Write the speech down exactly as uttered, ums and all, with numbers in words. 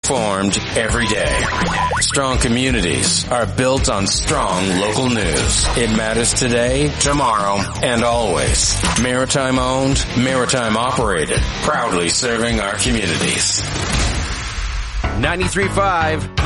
Formed every day. Strong communities are built on strong local news. It matters today, tomorrow, and always. Maritime owned, maritime operated, proudly serving our communities. ninety-three point five